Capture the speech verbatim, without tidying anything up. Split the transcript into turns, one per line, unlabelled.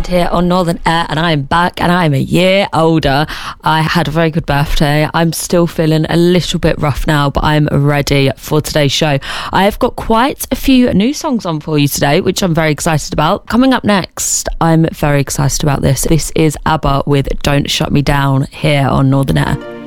here on Northern Air, and I am back, and I am a year older. I had a very good birthday. I'm still feeling a little bit rough now, but I'm ready for today's show. I have got quite a few new songs on for you today, which I'm very excited about. Coming up next, I'm very excited about this. This is ABBA with Don't Shut Me Down here on Northern Air.